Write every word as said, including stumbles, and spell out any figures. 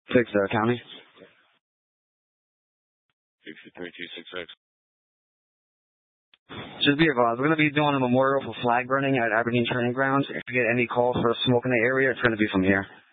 Six uh, County. sixty-three two six six. Just be advised, we're going to be doing a memorial for flag burning at Aberdeen Training Grounds. If you get any calls for smoke in the area, it's going to be from here.